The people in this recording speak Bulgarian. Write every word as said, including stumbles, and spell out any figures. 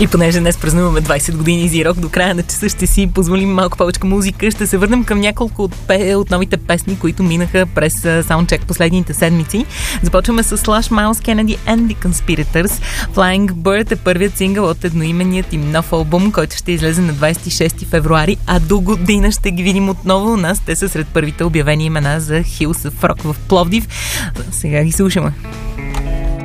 И понеже днес празнуваме двайсет години Easy Rock, до края на часа ще си позволим малко повече музика. Ще се върнем към няколко от, пе, от новите песни, които минаха през саундчек последните седмици. Започваме с Slash, Miles Kennedy and the Conspirators. Flying Bird е първият сингъл от едноименният им нов албум, който ще излезе на двайсет и шести февруари, а до година ще ги видим отново у нас. Те са сред първите обявени имена за Hills of Rock в Пловдив. Сега ги слушаме.